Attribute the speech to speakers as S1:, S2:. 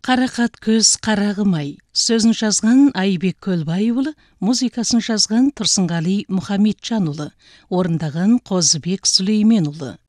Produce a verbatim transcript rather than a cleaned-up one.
S1: Қарақат көз қарағым ай. Сөзін жазған Айбек Көлбайұлы, музыкасын жазған Тұрсынғали Мұхамеджанұлы, орындаған Қозыбек Сүлейменұлы.